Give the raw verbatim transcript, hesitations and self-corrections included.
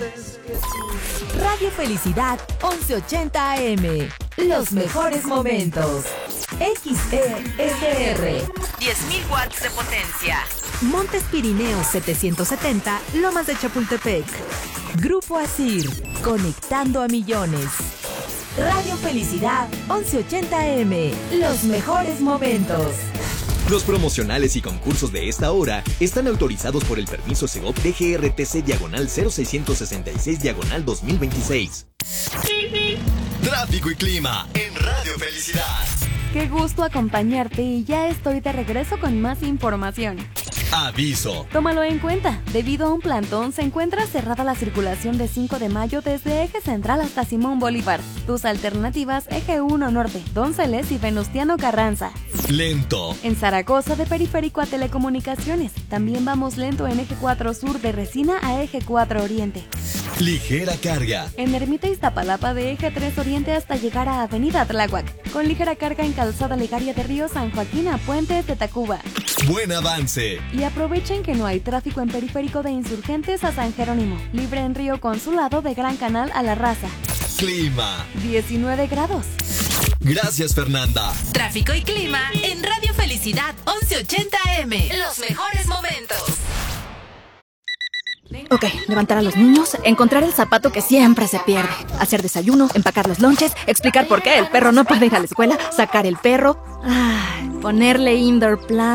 Radio Felicidad once ochenta A M. Los mejores momentos. X E S R. diez mil watts de potencia. Montes Pirineos setecientos setenta, Lomas de Chapultepec. Grupo Asir, conectando a millones. Radio Felicidad once ochenta A M. Los mejores momentos. Los promocionales y concursos de esta hora están autorizados por el permiso Segov D G R T C diagonal cero seiscientos sesenta y seis diagonal dos mil veintiséis. Tráfico y clima en Radio Felicidad. Qué gusto acompañarte y ya estoy de regreso con más información. Aviso. Tómalo en cuenta. Debido a un plantón, se encuentra cerrada la circulación de cinco de mayo desde Eje Central hasta Simón Bolívar. Tus alternativas: Eje uno Norte, Donceles y Venustiano Carranza. Lento. En Zaragoza, de Periférico a Telecomunicaciones. También vamos lento en Eje cuatro Sur, de Resina a Eje cuatro Oriente. Ligera carga. En Ermita Iztapalapa, de Eje tres Oriente hasta llegar a Avenida Tláhuac. Con ligera carga en Calzada Legaria de Río San Joaquín a Puente de Tacuba. Buen avance. Y aprovechen que no hay tráfico en Periférico de Insurgentes a San Jerónimo. Libre en Río Consulado, de Gran Canal a La Raza. Clima. diecinueve grados. Gracias, Fernanda. Tráfico y clima en Radio Felicidad once ochenta A M. Los mejores momentos. Ok, levantar a los niños, encontrar el zapato que siempre se pierde, hacer desayuno, empacar los lonches, explicar por qué el perro no puede ir a la escuela, sacar el perro, ay, ponerle indoor plan.